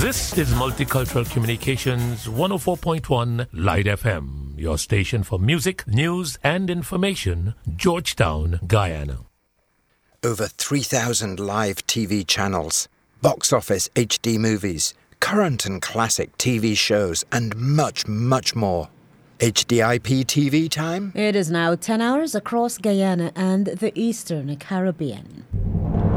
This is Multicultural Communications 104.1 Light FM, your station for music, news and information, Georgetown, Guyana. Over 3,000 live TV channels, box office HD movies, current and classic TV shows, and much, much more. HDIP TV time? It is now 10 hours across Guyana and the Eastern Caribbean.